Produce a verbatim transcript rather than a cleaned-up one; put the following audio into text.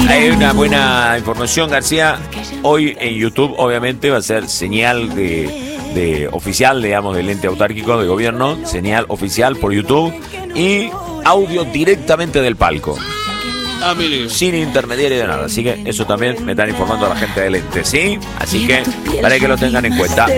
hay una buena información, García. Hoy en YouTube, obviamente, va a ser señal de, de oficial, digamos, del ente autárquico de gobierno, señal oficial por YouTube y audio directamente del palco. Ah, mire. Sin intermediario de nada. Así que eso también me están informando a la gente del ente, ¿sí? Así que para que lo tengan en cuenta.